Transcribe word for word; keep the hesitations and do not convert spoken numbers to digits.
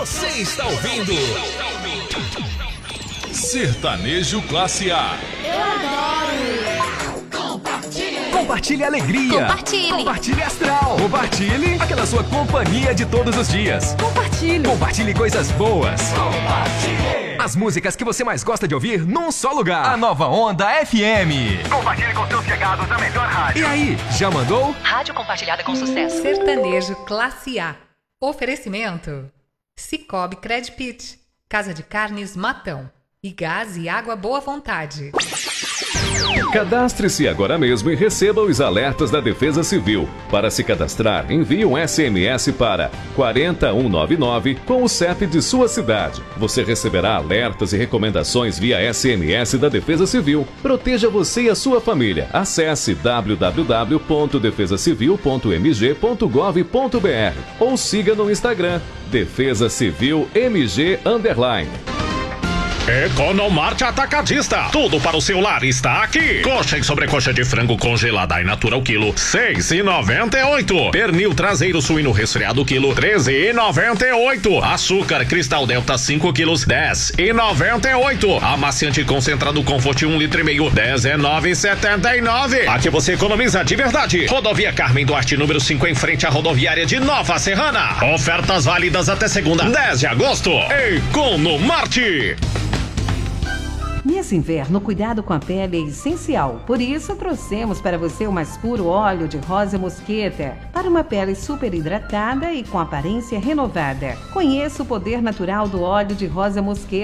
Você está ouvindo Sertanejo Classe A. Eu adoro! Compartilhe! Compartilhe alegria! Compartilhe! Compartilhe astral! Compartilhe aquela sua companhia de todos os dias! Compartilhe! Compartilhe coisas boas! Compartilhe! As músicas que você mais gosta de ouvir num só lugar! A Nova Onda F M! Compartilhe com seus chegados a melhor rádio! E aí, já mandou? Rádio compartilhada com sucesso. Sertanejo Classe A. Oferecimento: Cicobi Credpit, Casa de Carnes Matão e Gás e Água Boa Vontade. Cadastre-se agora mesmo e receba os alertas da Defesa Civil. Para se cadastrar, envie um S M S para quatro um nove nove com o C E P de sua cidade. Você receberá alertas e recomendações via S M S da Defesa Civil. Proteja você e a sua família. Acesse w w w ponto defesa civil ponto m g ponto gov ponto b r ou siga no Instagram Defesa Civil M G underline. Economarte Atacadista. Tudo para o seu lar está aqui. Coxa e sobrecoxa de frango congelada e natura ao quilo, seis e noventa e oito. Pernil traseiro suíno resfriado quilo, treze e noventa e oito. Açúcar Cristal Delta cinco quilos, dez e noventa e oito. Amaciante concentrado Comfort um litro e meio, dezenove e setenta e nove. Aqui você economiza de verdade. Rodovia Carmen Duarte, número cinco, em frente à rodoviária de Nova Serrana. Ofertas válidas até segunda, dez de agosto. Economarte. Nesse inverno, cuidado com a pele é essencial. Por isso, trouxemos para você o mais puro óleo de rosa mosqueta, para uma pele super hidratada e com aparência renovada. Conheça o poder natural do óleo de rosa mosqueta.